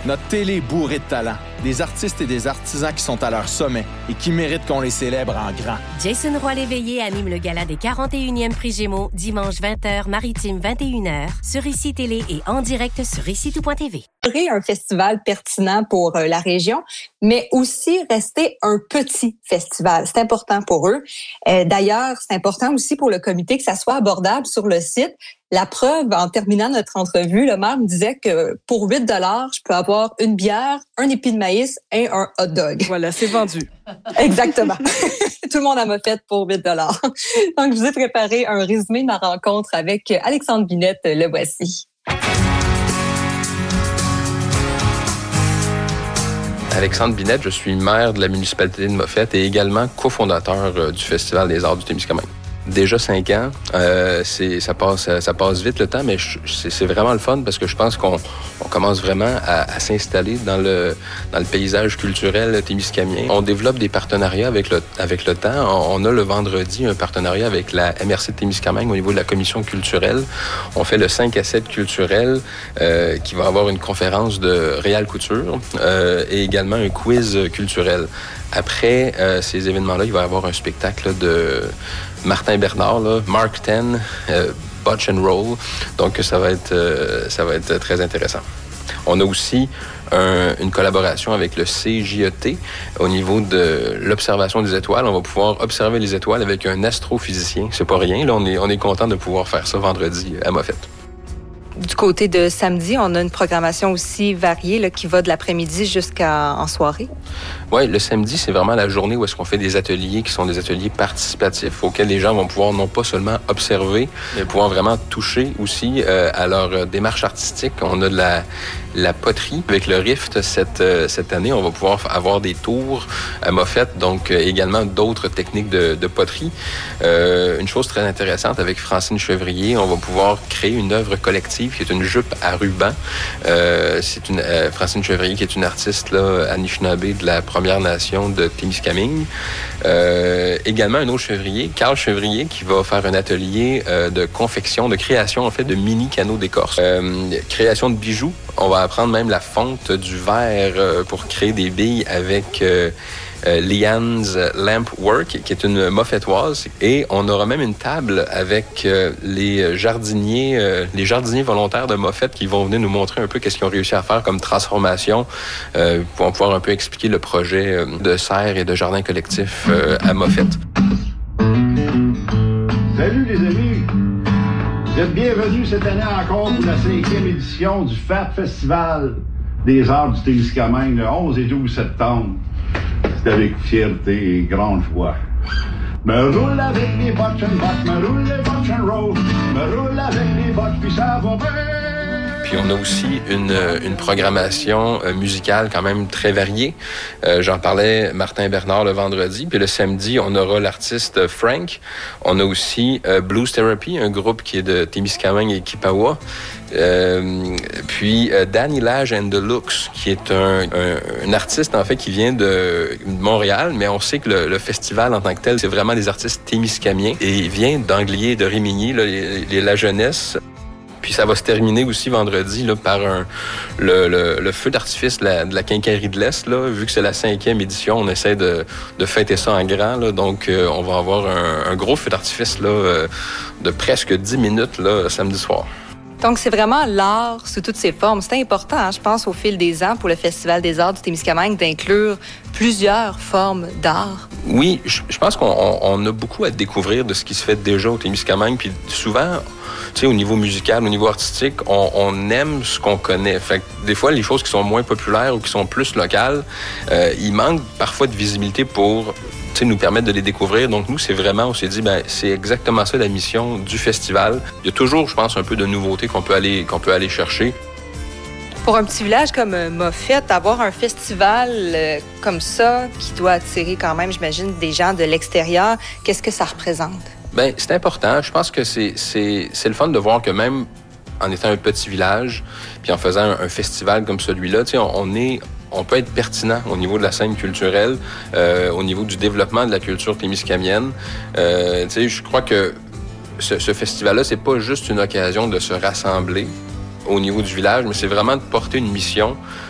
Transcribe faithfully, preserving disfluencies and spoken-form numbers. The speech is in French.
Notre télé est bourrée de talent, des artistes et des artisans qui sont à leur sommet et qui méritent qu'on les célèbre en grand. Jason Roy-Léveillé anime le gala des quarante et unième Prix Gémeaux, dimanche vingt heures, Maritime vingt et une heures, sur Ici Télé et en direct sur ici tout point t v. Un festival pertinent pour euh, la région, mais aussi rester un petit festival. C'est important pour eux. Euh, d'ailleurs, c'est important aussi pour le comité que ça soit abordable sur le site. La preuve, en terminant notre entrevue, le maire me disait que pour huit dollars, je peux avoir une bière, un épi de maïs et un hot dog. Voilà, c'est vendu. Exactement. Tout le monde a moffette pour huit dollars. Donc, je vous ai préparé un résumé de ma rencontre avec Alexandre Binette. Le voici. Alexandre Binette, je suis maire de la municipalité de Moffett et également cofondateur du Festival des arts du Témiscamingue. Déjà cinq ans, euh, c'est, ça passe, ça passe vite le temps, mais je, c'est, c'est vraiment le fun parce que je pense qu'on on commence vraiment à, à s'installer dans le dans le paysage culturel témiscamien. On développe des partenariats avec le avec le temps. On, on a le vendredi un partenariat avec la M R C de Témiscamingue au niveau de la commission culturelle. On fait le cinq à sept culturel euh, qui va avoir une conférence de Réal Couture euh, et également un quiz culturel. Après euh, ces événements-là, il va y avoir un spectacle de Martin Bernard, là, Mark Ten, euh, Botch and Roll. Donc, ça va être, euh, ça va être très intéressant. On a aussi un, une collaboration avec le C J E T au niveau de l'observation des étoiles. On va pouvoir observer les étoiles avec un astrophysicien. C'est pas rien. Là, on est, on est content de pouvoir faire ça vendredi à Moffett. Du côté de samedi, on a une programmation aussi variée là, qui va de l'après-midi jusqu'à en soirée. Oui, le samedi, c'est vraiment la journée où est-ce qu'on fait des ateliers qui sont des ateliers participatifs auxquels les gens vont pouvoir non pas seulement observer, mais pouvoir vraiment toucher aussi euh, à leur démarche artistique. On a de la, la poterie avec le Rift cette, euh, cette année. On va pouvoir avoir des tours à Moffett, donc euh, également d'autres techniques de, de poterie. Euh, une chose très intéressante avec Francine Chevrier, on va pouvoir créer une œuvre collective qui est une jupe à ruban. Euh, c'est une euh, Francine Chevrier qui est une artiste là, Anishinaabe de la Première Nation de Témiscamingue. Euh, également un autre chevrier, Carl Chevrier, qui va faire un atelier euh, de confection, de création en fait de mini canaux d'écorce. Euh, création de bijoux. On va apprendre même la fonte du verre euh, pour créer des billes avec euh, Euh, Liane's Lamp Work, qui est une moffettoise. Et on aura même une table avec euh, les jardiniers, euh, les jardiniers volontaires de Moffett qui vont venir nous montrer un peu qu'est-ce qu'ils ont réussi à faire comme transformation euh, pour pouvoir un peu expliquer le projet euh, de serre et de jardin collectif euh, à Moffett. Salut les amis! Vous êtes bienvenus cette année encore pour la cinquième édition du F A T Festival des arts du Témiscamingue le onze et douze septembre. C'est avec fierté et grande joie. Me roule avec les botch and botch, me roule les botch and roll, me roule avec les botch, puis ça va bien. Puis on a aussi une, une programmation musicale quand même très variée. Euh, j'en parlais, Martin Bernard le vendredi. Puis le samedi, on aura l'artiste Frank. On a aussi euh, Blues Therapy, un groupe qui est de Témiscamingue et Kipawa. Euh, puis euh, Danny Lage and the Looks, qui est un, un, un artiste en fait qui vient de Montréal, mais on sait que le, le festival en tant que tel, c'est vraiment des artistes témiscamiens. Et il vient d'Anglier et de Rimini, là, les, les, la jeunesse. Puis ça va se terminer aussi vendredi là, par un, le, le, le feu d'artifice de la, de la Quincaillerie de l'Est. Là. Vu que c'est la cinquième édition, on essaie de, de fêter ça en grand. Là. Donc, euh, on va avoir un, un gros feu d'artifice là, euh, de presque dix minutes là, samedi soir. Donc, c'est vraiment l'art sous toutes ses formes. C'est important, hein, je pense, au fil des ans, pour le Festival des arts du Témiscamingue, d'inclure plusieurs formes d'art. Oui, je, je pense qu'on on, on a beaucoup à découvrir de ce qui se fait déjà au Témiscamingue. Puis souvent, tu sais, au niveau musical, au niveau artistique, on, on aime ce qu'on connaît. Fait que des fois, les choses qui sont moins populaires ou qui sont plus locales, euh, il manque parfois de visibilité pour nous permettre de les découvrir. Donc, nous, c'est vraiment, on s'est dit, ben c'est exactement ça la mission du festival. Il y a toujours, je pense, un peu de nouveautés qu'on peut aller, qu'on peut aller chercher. Pour un petit village comme Moffett, avoir un festival euh, comme ça, qui doit attirer quand même, j'imagine, des gens de l'extérieur, qu'est-ce que ça représente? Bien, c'est important. Je pense que c'est, c'est, c'est le fun de voir que même en étant un petit village, puis en faisant un, un festival comme celui-là, tu sais, on, on est... on peut être pertinent au niveau de la scène culturelle, euh, au niveau du développement de la culture témiscamienne. Euh, tu sais, je crois que ce, ce festival-là, c'est pas juste une occasion de se rassembler au niveau du village, mais c'est vraiment de porter une mission